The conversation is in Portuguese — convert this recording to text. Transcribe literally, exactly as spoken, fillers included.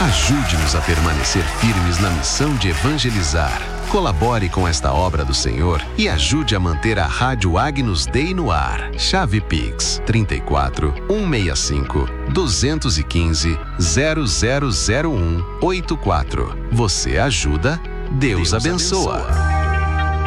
Ajude-nos a permanecer firmes na missão de evangelizar. Colabore com esta obra do Senhor e ajude a manter a Rádio Agnus Dei no ar. Chave Pix trinta e quatro, cento e sessenta e cinco, duzentos e quinze, zero zero zero um, oitenta e quatro. Você ajuda, Deus, Deus abençoa. abençoa.